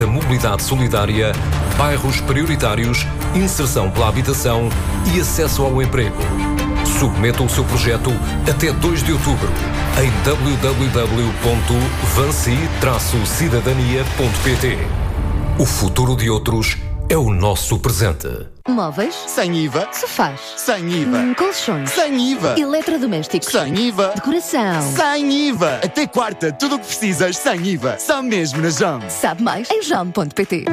A mobilidade solidária, bairros prioritários, inserção pela habitação e acesso ao emprego. Submeta o seu projeto até 2 de outubro em www.vansi-cidadania.pt. O futuro de outros é o nosso presente. Móveis? Sem IVA. Sofás? Sem IVA. Colchões? Sem IVA. Eletrodomésticos? Sem IVA. Decoração? Sem IVA. Até quarta, tudo o que precisas sem IVA. Só mesmo na JOM. Sabe mais em JOM.pt.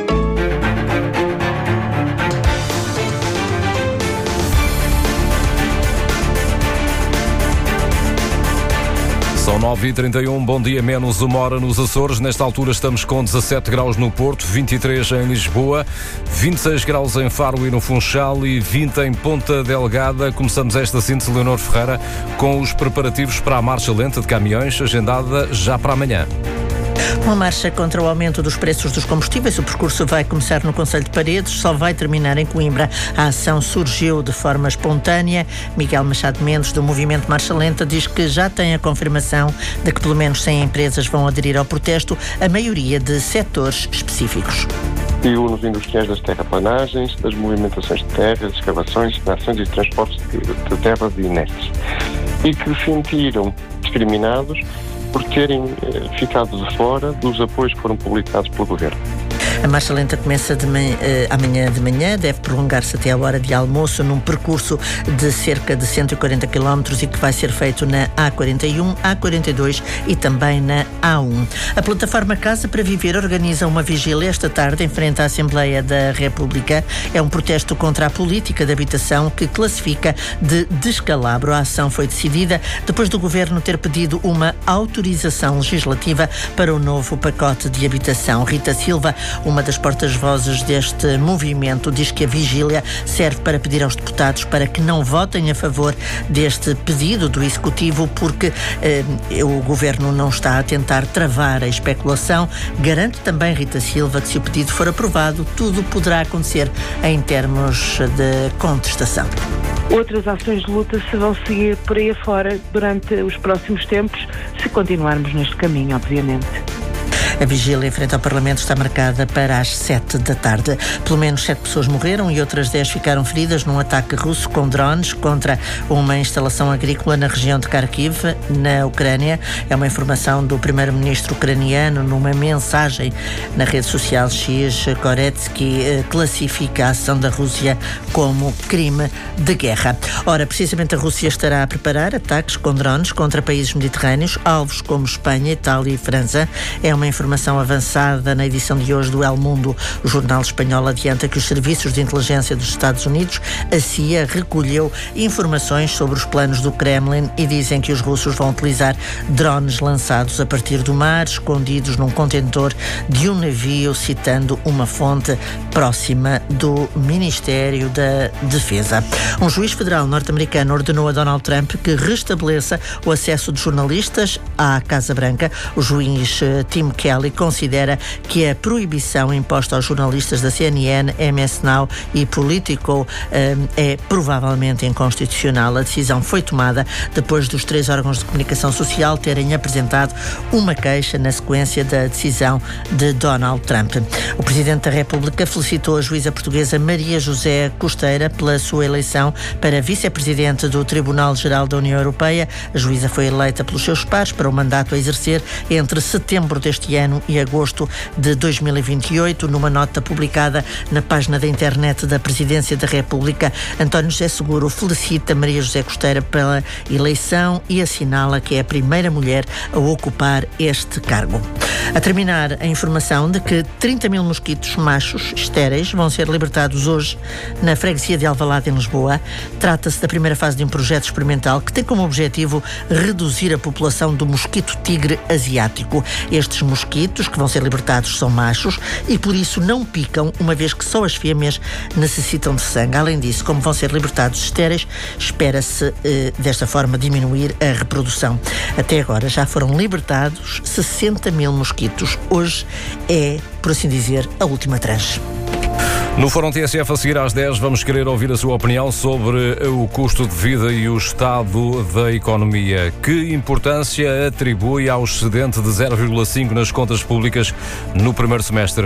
São 9h31, bom dia, menos uma hora nos Açores. Nesta altura estamos com 17 graus no Porto, 23 em Lisboa, 26 graus em Faro e no Funchal e 20 em Ponta Delgada. Começamos esta síntese, Leonor Ferreira, com os preparativos para a marcha lenta de caminhões, agendada já para amanhã. Uma marcha contra o aumento dos preços dos combustíveis. O percurso vai começar no Concelho de Paredes, só vai terminar em Coimbra. A ação surgiu de forma espontânea. Miguel Machado Mendes, do Movimento Marcha Lenta, diz que já tem a confirmação de que pelo menos 100 empresas vão aderir ao protesto, a maioria de setores específicos. Nos industriais das terraplanagens, das movimentações de terras, escavações, extrações e transportes de terras inértes. E que se sentiram discriminados por terem ficado de fora dos apoios que foram publicados pelo Governo. A marcha lenta começa amanhã de manhã, deve prolongar-se até a hora de almoço num percurso de cerca de 140 km e que vai ser feito na A41, A42 e também na A1. A plataforma Casa para Viver organiza uma vigília esta tarde em frente à Assembleia da República. É um protesto contra a política de habitação que classifica de descalabro. A ação foi decidida depois do Governo ter pedido uma autorização legislativa para o novo pacote de habitação. Rita Silva, uma das portas-vozes deste movimento, diz que a vigília serve para pedir aos deputados para que não votem a favor deste pedido do Executivo, porque o Governo não está a tentar travar a especulação. Garante também Rita Silva que, se o pedido for aprovado, tudo poderá acontecer em termos de contestação. Outras ações de luta se vão seguir por aí afora durante os próximos tempos, se continuarmos neste caminho, obviamente. A vigília em frente ao Parlamento está marcada para as 7 da tarde. Pelo menos 7 pessoas morreram e outras 10 ficaram feridas num ataque russo com drones contra uma instalação agrícola na região de Kharkiv, na Ucrânia. É uma informação do primeiro-ministro ucraniano numa mensagem na rede social X. Koretsky classifica a ação da Rússia como crime de guerra. Ora, precisamente a Rússia estará a preparar ataques com drones contra países mediterrâneos, alvos como Espanha, Itália e França. É uma informação avançada na edição de hoje do El Mundo. O jornal espanhol adianta que os serviços de inteligência dos Estados Unidos, a CIA, recolheu informações sobre os planos do Kremlin e dizem que os russos vão utilizar drones lançados a partir do mar, escondidos num contentor de um navio, citando uma fonte próxima do Ministério da Defesa. Um juiz federal norte-americano ordenou a Donald Trump que restabeleça o acesso de jornalistas à Casa Branca. O juiz Tim Kelly considera que a proibição imposta aos jornalistas da CNN, MS Now e Politico é provavelmente inconstitucional. A decisão foi tomada depois dos 3 órgãos de comunicação social terem apresentado uma queixa na sequência da decisão de Donald Trump. O Presidente da República felicitou a juíza portuguesa Maria José Costeira pela sua eleição para Vice-Presidente do Tribunal-Geral da União Europeia. A juíza foi eleita pelos seus pares para o mandato a exercer entre setembro deste ano e agosto de 2028. Numa nota publicada na página da internet da Presidência da República, António José Seguro felicita Maria José Costeira pela eleição e assinala que é a primeira mulher a ocupar este cargo. A terminar, a informação de que 30 mil mosquitos machos estéreis vão ser libertados hoje na freguesia de Alvalade, em Lisboa. Trata-se da primeira fase de um projeto experimental que tem como objetivo reduzir a população do mosquito tigre asiático. Estes mosquitos que vão ser libertados são machos e por isso não picam, uma vez que só as fêmeas necessitam de sangue. Além disso, como vão ser libertados estéreis, espera-se desta forma diminuir a reprodução. Até agora já foram libertados 60 mil mosquitos. Hoje é, por assim dizer, a última tranche. No Fórum TSF, a seguir às 10, vamos querer ouvir a sua opinião sobre o custo de vida e o estado da economia. Que importância atribui ao excedente de 0,5 nas contas públicas no primeiro semestre?